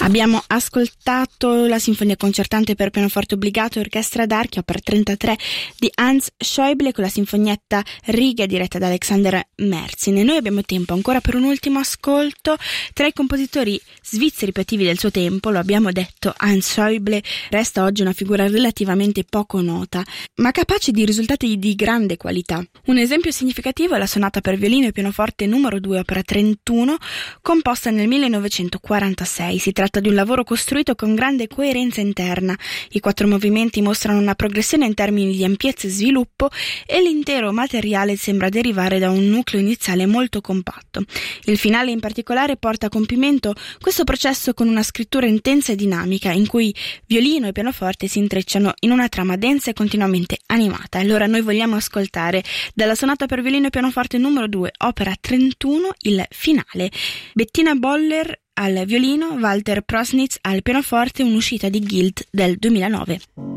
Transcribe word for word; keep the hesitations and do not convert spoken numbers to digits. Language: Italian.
Abbiamo ascoltato la sinfonia concertante per pianoforte obbligato e orchestra d'archi, opera trentatré di Hans Schäuble, con la sinfonietta Riga diretta da Alexander Merzin. E noi abbiamo tempo ancora per un ultimo ascolto. Tra i compositori svizzeri più attivi del suo tempo, lo abbiamo detto, Hans Schäuble resta oggi una figura relativamente poco nota, ma capace di risultati di grande qualità. Un esempio significativo è la sonata per violino e pianoforte numero due, opera trentuno, composta nel millenovecentoquarantasei. Si tratta di un lavoro costruito con grande coerenza interna. I quattro movimenti mostrano una progressione in termini di ampiezza e sviluppo, e l'intero materiale sembra derivare da un nucleo iniziale molto compatto. Il finale in particolare porta a compimento questo processo con una scrittura intensa e dinamica, in cui violino e pianoforte si intrecciano in una trama densa e continuamente animata. Allora noi vogliamo ascoltare dalla sonata per violino e pianoforte numero due, opera trentuno, il finale. Bettina Boller al violino, Walter Prosnitz al pianoforte, un'uscita di Guild del duemilanove.